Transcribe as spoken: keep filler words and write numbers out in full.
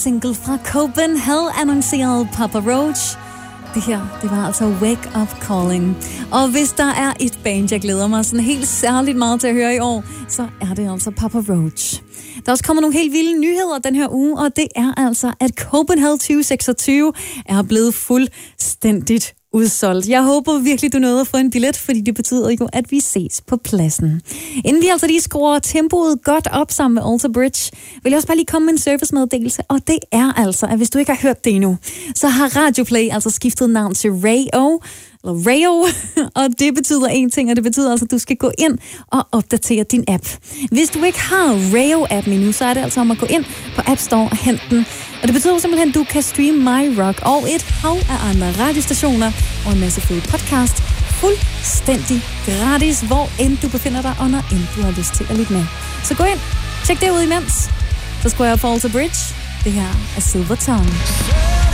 Single fra Copenhagen annoncerede Papa Roach. Det her, det var altså Wake Up Calling. Og hvis der er et band, jeg glæder mig sådan helt særligt meget til at høre i år, så er det altså Papa Roach. Der er også kommet nogle helt vilde nyheder den her uge, og det er altså, at Copenhagen tyve seksogtyve er blevet fuldstændigt udsolgt. Jeg håber virkelig, du nåede at få en billet, fordi det betyder jo, at vi ses på pladsen. Inden vi altså lige skruer tempoet godt op sammen med Alter Bridge, vil jeg også bare lige komme med en servicemeddelelse, og det er altså, at hvis du ikke har hørt det endnu, så har Radioplay altså skiftet navn til Rayo, eller Rayo, og det betyder en ting, og det betyder altså, at du skal gå ind og opdatere din app. Hvis du ikke har Rayo-appen endnu, så er det altså om at gå ind på App Store og hente den. Og det betyder simpelthen, at du kan streame My Rock og et hav af andre radiostationer og en masse fede podcast fuldstændig gratis, hvor end du befinder dig, og når end du har lyst til at lytte med. Så gå ind, tjek det ud imens. Så skruer jeg på Alter Bridge. Det her er Silver Tongue.